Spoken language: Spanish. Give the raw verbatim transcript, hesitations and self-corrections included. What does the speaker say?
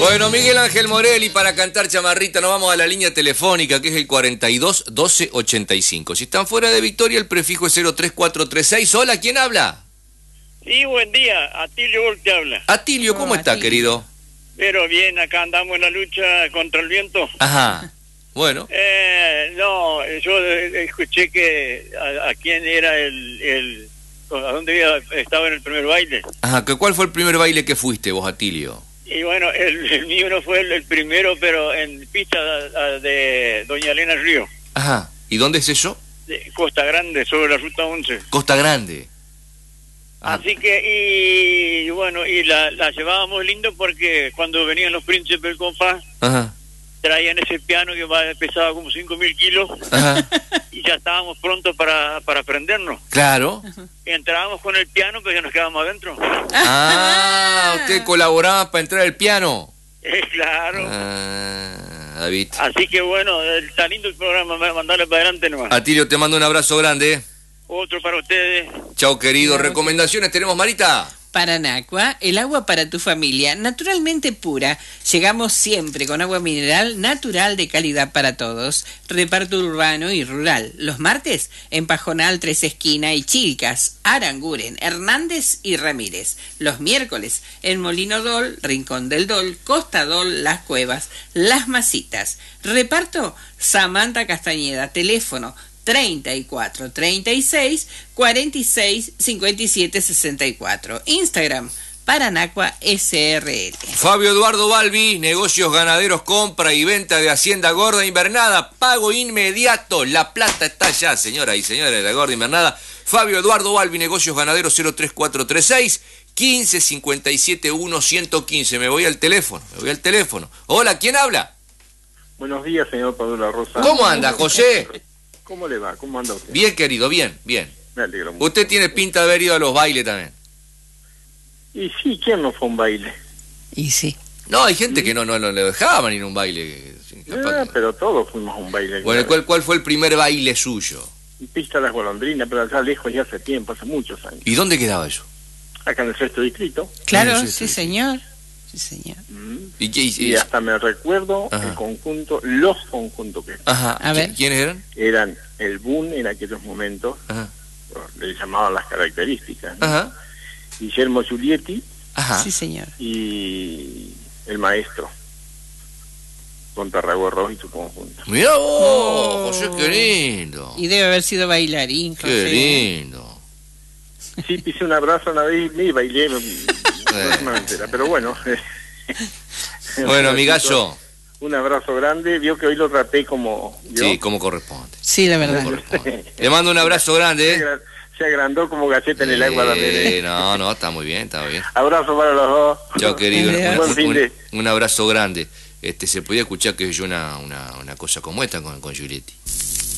Bueno, Miguel Ángel Morelli, para cantar chamarrita, nos vamos a la línea telefónica, que es el cuarenta y dos doce ochenta y cinco. Si están fuera de Victoria, el prefijo es cero tres cuatro tres seis. Hola, ¿quién habla? Sí, buen día. Atilio Gol te habla. Atilio, ¿cómo Oh, está, Atilio. querido? Pero bien, acá andamos en la lucha contra el viento. Ajá. Bueno. Eh, no, yo eh, escuché que a, a quién era el, el... ¿A dónde había estaba en el primer baile? Ajá, ¿que ¿cuál fue el primer baile que fuiste vos, Atilio? Y bueno, el, el mío no fue el, el primero, pero en pista de, de Doña Elena Río, Ajá. ¿Y dónde es eso? de Costa Grande, sobre la ruta once. Costa Grande. Ah. Así que, y bueno, y la, la llevábamos lindo porque cuando venían los príncipes del compás, Ajá. traían ese piano que va- pesaba como cinco mil kilos Ajá. y ya estábamos prontos para, para prendernos. Claro. Y entrábamos con el piano, pero ya nos quedábamos adentro. Ah, usted colaboraba para entrar al piano. Eh, claro. Ah, David. Así que bueno, está lindo el programa, me- mandarle para adelante nomás. Atilio, te mando un abrazo grande. Otro para ustedes. Chao, querido. Chao. ¿Recomendaciones tenemos, Marita? Paranacua, el agua para tu familia, naturalmente pura. Llegamos siempre con agua mineral natural de calidad para todos. Reparto urbano y rural. Los martes en Pajonal, Tres Esquina y Chilcas, Aranguren, Hernández y Ramírez. Los miércoles en Molino Dol, Rincón del Dol, Costa Dol, Las Cuevas, Las Masitas. Reparto Samantha Castañeda, teléfono treinta y cuatro, treinta y seis, cuarenta y seis, cincuenta y siete, sesenta y cuatro. Instagram, Paranacua S R L. Fabio Eduardo Balbi, negocios ganaderos, compra y venta de Hacienda Gorda Invernada, pago inmediato, la plata está allá, señora y señores de la Gorda Invernada. Fabio Eduardo Balbi, negocios ganaderos, cero tres cuatro tres seis, quince cincuenta y siete uno ciento quince. Me voy al teléfono, me voy al teléfono. Hola, ¿quién habla? Buenos días, señor Pablo La Rosa. ¿Cómo anda, José? ¿Cómo le va? ¿Cómo anda usted? Bien, querido, bien, bien. Me alegro mucho. Usted tiene pinta de haber ido a los bailes también. Y sí, ¿quién no fue a un baile? Y sí. No, hay gente que no, no, no le dejaban ir a un baile. Capaz Ah, que- pero todos fuimos a un baile. Bueno, ¿cuál, ¿cuál fue el primer baile suyo? Pista de las Golondrinas, pero allá lejos ya hace tiempo, hace muchos años. ¿Y dónde quedaba eso? Acá en el sexto distrito. Claro, Sí, sí, sí, sí. señor. Sí, señor. Mm. ¿Y qué Y y- hasta me recuerdo Ajá. el conjunto, los conjuntos que Ajá. A ¿qui- ver. ¿Quiénes eran? eran el boom en aquellos momentos, Ajá. le llamaban las características, ¿no? Ajá. Guillermo Giulietti Ajá. Sí, señor. y el maestro, con Tarragorros y su conjunto. Mirá vos, Oh. José, qué lindo. Y debe haber sido bailarín, Qué José. lindo. Sí, pisé un abrazo una vez y bailé, no me entera, pero bueno. Bueno, amigazo. Un abrazo grande, vio que hoy lo traté como yo. Sí, como corresponde. Sí, la Como verdad. corresponde. Le mando un abrazo se, grande. ¿eh? agra- se agrandó como galleta en el agua la Eh, no, no, está muy bien, está bien. Abrazo para los dos. Chao, querido. Adiós. Un, Buen un- fin de- un abrazo grande. Este, se podía escuchar que yo una, una, una cosa como esta con, con Giulietti.